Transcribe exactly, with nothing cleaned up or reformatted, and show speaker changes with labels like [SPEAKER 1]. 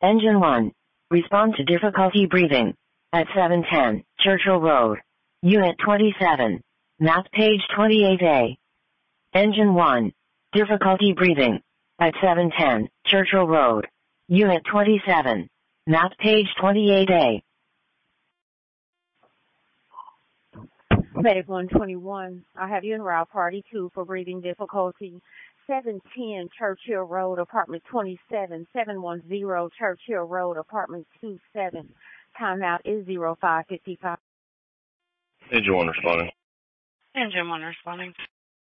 [SPEAKER 1] Engine one. Respond to difficulty breathing. At seven ten, Churchill Road. Unit twenty-seven. Map page twenty-eight A. Engine one. Difficulty breathing. At seven ten, Churchill Road. Unit twenty-seven. Map page twenty-eight A.
[SPEAKER 2] Medic one twenty-one, I have you in route party two for breathing difficulty. seven ten Churchill Road, apartment twenty-seven, seven one zero Churchill Road, apartment two seven. Timeout is zero five fifty-five.
[SPEAKER 3] Engine one responding.
[SPEAKER 4] Engine one responding.